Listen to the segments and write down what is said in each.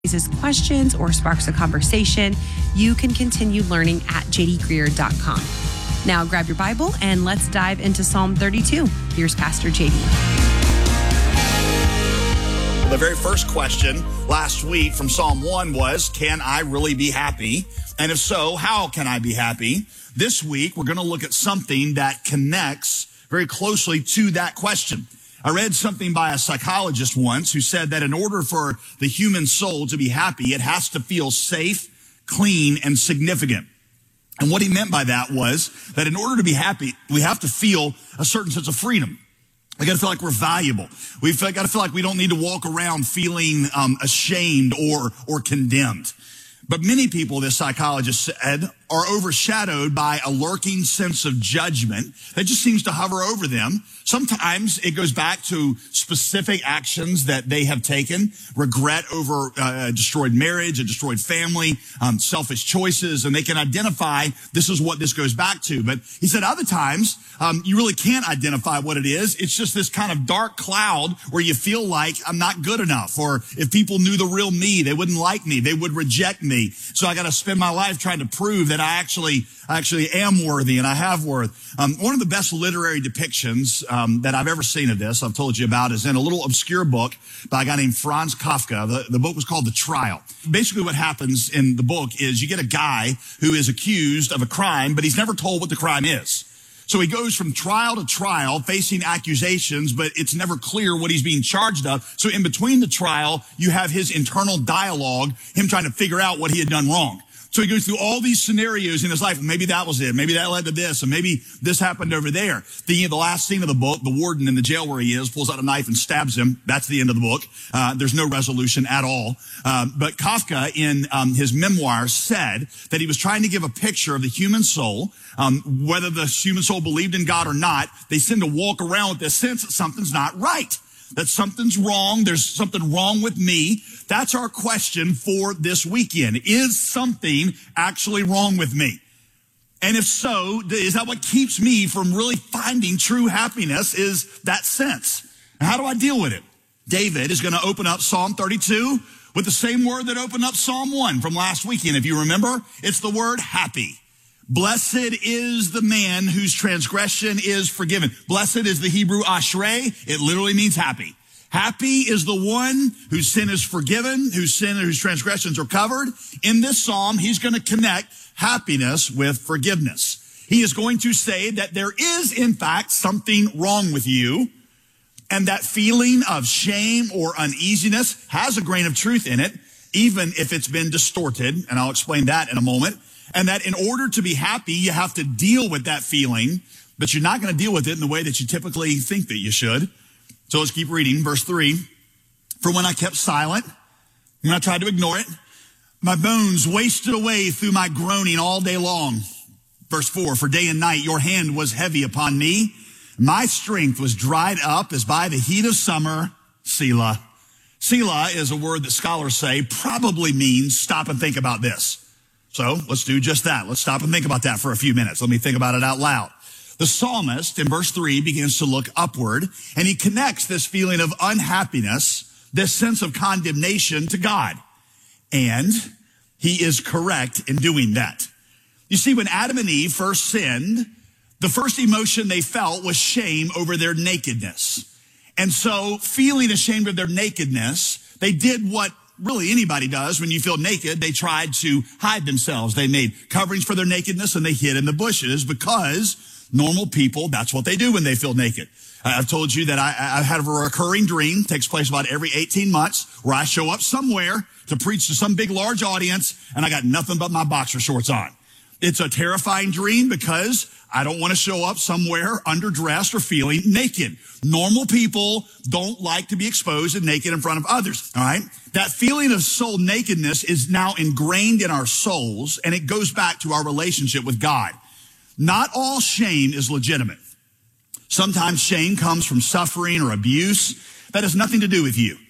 raises questions or sparks a conversation, you can continue learning at jdgreer.com. Now grab your Bible and let's dive into Psalm 32. Here's Pastor JD. The very first question last week from Psalm 1 was, can I really be happy? And if so, how can I be happy? This week, we're going to look at something that connects very closely to that question. I read something by a psychologist once who said that in order for the human soul to be happy, it has to feel safe, clean, and significant. And what he meant by that was that in order to be happy, we have to feel a certain sense of freedom. We got to feel like we're valuable. We've got to feel like we don't need to walk around feeling ashamed or condemned. But many people, this psychologist said, are overshadowed by a lurking sense of judgment that just seems to hover over them. Sometimes it goes back to specific actions that they have taken, regret over a destroyed marriage, a destroyed family, selfish choices, and they can identify this is what this goes back to. But he said other times you really can't identify what it is. It's just this kind of dark cloud where you feel like I'm not good enough, or if people knew the real me, they wouldn't like me, they would reject me. So I got to spend my life trying to prove that I actually am worthy and I have worth. One of the best literary depictions that I've ever seen of this, I've told you about, is in a little obscure book by a guy named Franz Kafka. The book was called The Trial. Basically what happens in the book is you get a guy who is accused of a crime, but he's never told what the crime is. So he goes from trial to trial facing accusations, but it's never clear what he's being charged of. So in between the trial, you have his internal dialogue, him trying to figure out what he had done wrong. So he goes through all these scenarios in his life. Maybe that was it. Maybe that led to this. And maybe this happened over there. The last scene of the book, the warden in the jail where he is pulls out a knife and stabs him. That's the end of the book. There's no resolution at all. But Kafka in his memoirs said that he was trying to give a picture of the human soul. Whether the human soul believed in God or not, they seem to walk around with this sense that something's not right, that something's wrong. There's something wrong with me. That's our question for this weekend. Is something actually wrong with me? And if so, is that what keeps me from really finding true happiness, is that sense? And how do I deal with it? David is going to open up Psalm 32 with the same word that opened up Psalm 1 from last weekend. If you remember, it's the word happy. Blessed is the man whose transgression is forgiven. Blessed is the Hebrew ashrei. It literally means happy. Happy is the one whose sin is forgiven, whose transgressions are covered. In this psalm, he's going to connect happiness with forgiveness. He is going to say that there is, in fact, something wrong with you, and that feeling of shame or uneasiness has a grain of truth in it, even if it's been distorted, and I'll explain that in a moment. And that in order to be happy, you have to deal with that feeling, but you're not going to deal with it in the way that you typically think that you should. So let's keep reading. Verse 3, for when I kept silent, when I tried to ignore it, my bones wasted away through my groaning all day long. Verse 4, for day and night your hand was heavy upon me. My strength was dried up as by the heat of summer. Selah. Selah is a word that scholars say probably means stop and think about this. So let's do just that. Let's stop and think about that for a few minutes. Let me think about it out loud. The psalmist in verse 3 begins to look upward, and he connects this feeling of unhappiness, this sense of condemnation, to God. And he is correct in doing that. You see, when Adam and Eve first sinned, the first emotion they felt was shame over their nakedness. And so, feeling ashamed of their nakedness, they did what really anybody does when you feel naked. They tried to hide themselves. They made coverings for their nakedness and they hid in the bushes, because normal people, that's what they do when they feel naked. I've told you that I had a recurring dream, takes place about every 18 months, where I show up somewhere to preach to some big, large audience, and I got nothing but my boxer shorts on. It's a terrifying dream because I don't want to show up somewhere underdressed or feeling naked. Normal people don't like to be exposed and naked in front of others, all right? That feeling of soul nakedness is now ingrained in our souls, and it goes back to our relationship with God. Not all shame is legitimate. Sometimes shame comes from suffering or abuse. That has nothing to do with you.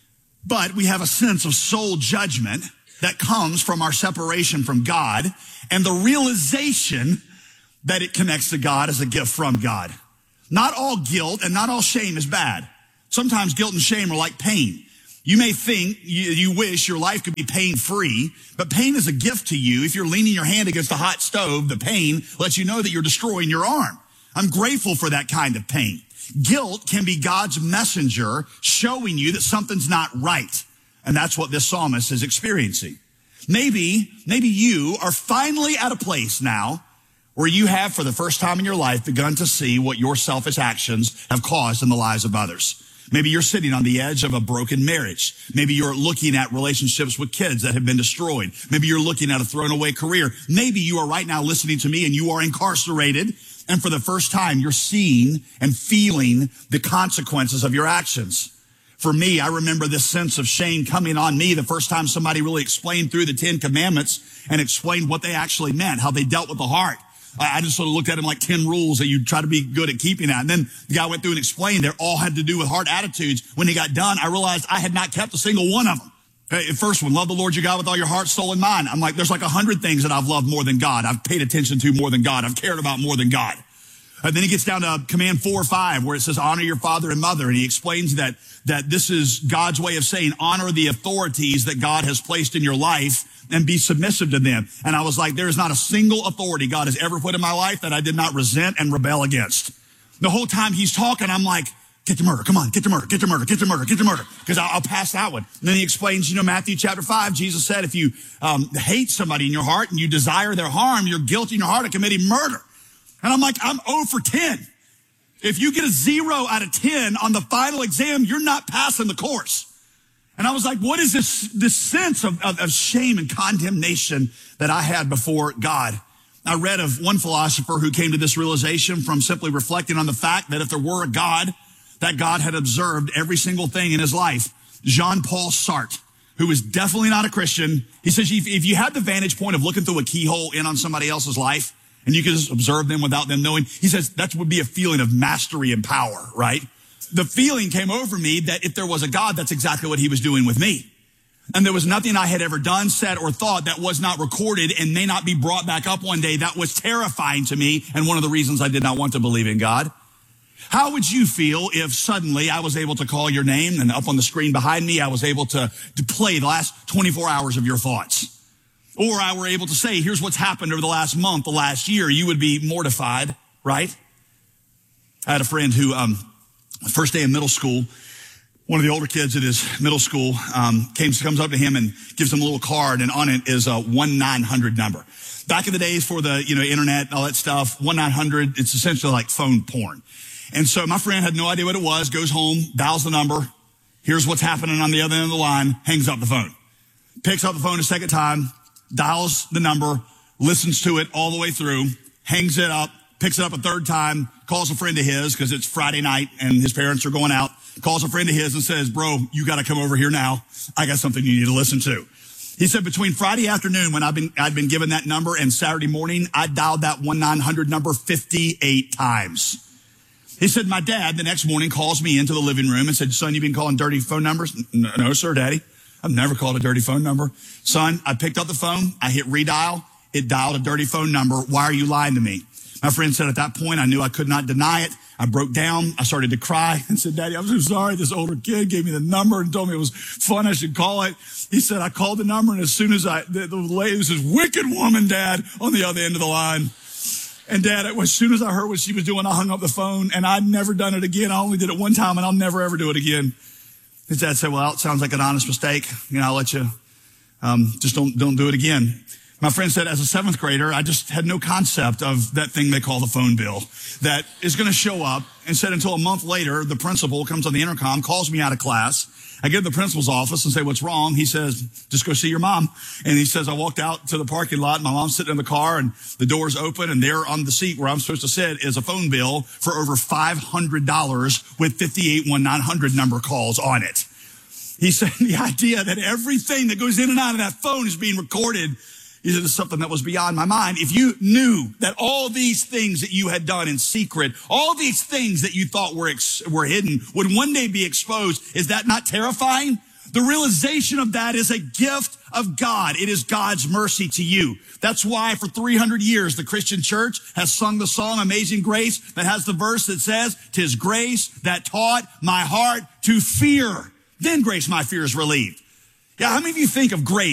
But we have a sense of soul judgment that comes from our separation from God and the realization that it connects to God as a gift from God. Not all guilt and not all shame is bad. Sometimes guilt and shame are like pain. You may think you wish your life could be pain-free, but pain is a gift to you. If you're leaning your hand against a hot stove, the pain lets you know that you're destroying your arm. I'm grateful for that kind of pain. Guilt can be God's messenger showing you that something's not right. And that's what this psalmist is experiencing. Maybe you are finally at a place now where you have, for the first time in your life, begun to see what your selfish actions have caused in the lives of others. Maybe you're sitting on the edge of a broken marriage. Maybe you're looking at relationships with kids that have been destroyed. Maybe you're looking at a thrown away career. Maybe you are right now listening to me and you are incarcerated. And for the first time, you're seeing and feeling the consequences of your actions. For me, I remember this sense of shame coming on me the first time somebody really explained through the 10 Commandments and explained what they actually meant, how they dealt with the heart. I just sort of looked at them like 10 rules that you try to be good at keeping at. And then the guy went through and explained they all had to do with heart attitudes. When he got done, I realized I had not kept a single one of them. First one, love the Lord your God with all your heart, soul, and mind. I'm like, there's like 100 things that I've loved more than God. I've paid attention to more than God. I've cared about more than God. And then he gets down to command 4 or 5 where it says honor your father and mother. And he explains that this is God's way of saying honor the authorities that God has placed in your life and be submissive to them. And I was like, there is not a single authority God has ever put in my life that I did not resent and rebel against. The whole time he's talking, I'm like, get to murder. Come on, get to murder, get to murder, get to murder, get to murder. Because I'll pass that one. And then he explains, Matthew chapter 5, Jesus said, if you hate somebody in your heart and you desire their harm, you're guilty in your heart of committing murder. And I'm like, I'm 0 for 10. If you get a 0 out of 10 on the final exam, you're not passing the course. And I was like, what is this sense of shame and condemnation that I had before God? I read of one philosopher who came to this realization from simply reflecting on the fact that if there were a God, that God had observed every single thing in his life. Jean-Paul Sartre, who is definitely not a Christian, he says, if you had the vantage point of looking through a keyhole in on somebody else's life, and you could just observe them without them knowing, he says that would be a feeling of mastery and power, right? The feeling came over me that if there was a God, that's exactly what he was doing with me. And there was nothing I had ever done, said, or thought that was not recorded and may not be brought back up one day. That was terrifying to me, and one of the reasons I did not want to believe in God. How would you feel if suddenly I was able to call your name and up on the screen behind me, I was able to play the last 24 hours of your thoughts? Or I were able to say, here's what's happened over the last month, the last year. You would be mortified, right? I had a friend who, first day in middle school, one of the older kids at his middle school comes up to him and gives him a little card, and on it is a 1-900 number. Back in the days for the internet and all that stuff, 1-900, it's essentially like phone porn. And so my friend had no idea what it was, goes home, dials the number, here's what's happening on the other end of the line, hangs up the phone. Picks up the phone a second time, dials the number, listens to it all the way through, hangs it up, picks it up a third time, calls a friend of his because it's Friday night and his parents are going out, calls a friend of his and says, bro, you got to come over here now. I got something you need to listen to. He said between Friday afternoon when I'd been given that number and Saturday morning, I dialed that 1-900 number 58 times. He said, my dad the next morning calls me into the living room and said, son, you been calling dirty phone numbers? No, sir, daddy. I've never called a dirty phone number. Son, I picked up the phone. I hit redial. It dialed a dirty phone number. Why are you lying to me? My friend said at that point, I knew I could not deny it. I broke down. I started to cry and said, Daddy, I'm so sorry. This older kid gave me the number and told me it was fun. I should call it. He said, I called the number, and as soon as the lady was this wicked woman, Dad, on the other end of the line. And Dad, as soon as I heard what she was doing, I hung up the phone, and I'd never done it again. I only did it one time, and I'll never ever do it again. His dad said, well, it sounds like an honest mistake. I'll let you, just don't do it again. My friend said, as a 7th grader, I just had no concept of that thing they call the phone bill that is going to show up, and said until a month later, the principal comes on the intercom, calls me out of class. I get to the principal's office and say, what's wrong? He says, just go see your mom. And he says, I walked out to the parking lot, and my mom's sitting in the car, and the door's open, and there on the seat where I'm supposed to sit is a phone bill for over $500 with 58 1-900 number calls on it. He said the idea that everything that goes in and out of that phone is being recorded is something that was beyond my mind. If you knew that all these things that you had done in secret, all these things that you thought were hidden would one day be exposed, is that not terrifying? The realization of that is a gift of God. It is God's mercy to you. That's why for 300 years, the Christian church has sung the song Amazing Grace that has the verse that says, 'Tis grace that taught my heart to fear. Then grace, my fear is relieved. Yeah, how many of you think of grace